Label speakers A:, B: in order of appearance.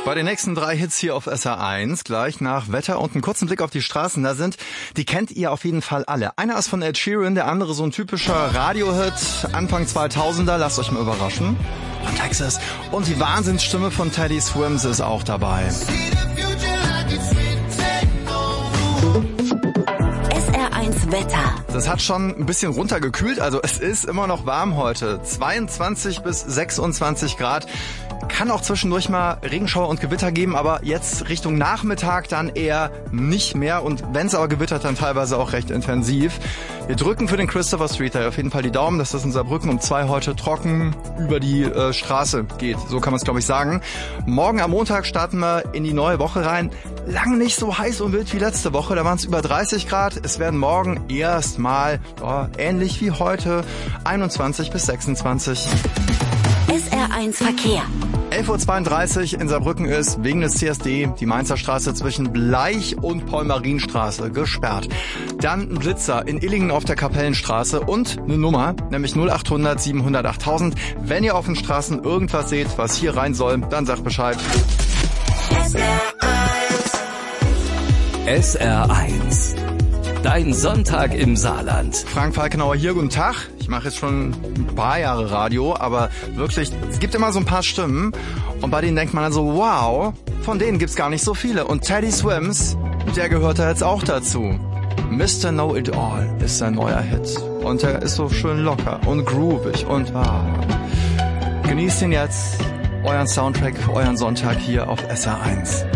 A: Bei den nächsten 3 Hits hier auf SR1, gleich nach Wetter und einen kurzen Blick auf die Straßen da sind, die kennt ihr auf jeden Fall alle. Einer ist von Ed Sheeran, der andere so ein typischer Radio-Hit, Anfang 2000er, lasst euch mal überraschen, von Texas. Und die Wahnsinnsstimme von Teddy Swims ist auch dabei.
B: SR1 Wetter.
A: Das hat schon ein bisschen runtergekühlt, also es ist immer noch warm heute. 22 bis 26 Grad. Kann auch zwischendurch mal Regenschauer und Gewitter geben, aber jetzt Richtung Nachmittag dann eher nicht mehr. Und wenn es aber gewittert, dann teilweise auch recht intensiv. Wir drücken für den Christopher Street auf jeden Fall die Daumen, dass das in Saarbrücken um 2 heute trocken über die Straße geht. So kann man es, glaube ich, sagen. Morgen am Montag starten wir in die neue Woche rein. Lang nicht so heiß und wild wie letzte Woche. Da waren es über 30 Grad. Es werden morgen erstmal ähnlich wie heute 21 bis 26.
B: SR1 Verkehr.
A: 11.32 Uhr in Saarbrücken ist wegen des CSD die Mainzer Straße zwischen Bleich und Paul-Marienstraße gesperrt. Dann ein Blitzer in Illingen auf der Kapellenstraße und eine Nummer, nämlich 0800 700 8000. Wenn ihr auf den Straßen irgendwas seht, was hier rein soll, dann sagt Bescheid.
C: SR1. Dein Sonntag im Saarland.
A: Frank Falkenauer hier, guten Tag. Ich mache jetzt schon ein paar Jahre Radio, aber wirklich, es gibt immer so ein paar Stimmen und bei denen denkt man dann so, wow, von denen gibt's gar nicht so viele. Und Teddy Swims, der gehört da jetzt auch dazu. Mr. Know It All ist sein neuer Hit und der ist so schön locker und groovig und genießt ihn jetzt, euren Soundtrack für euren Sonntag hier auf SR1.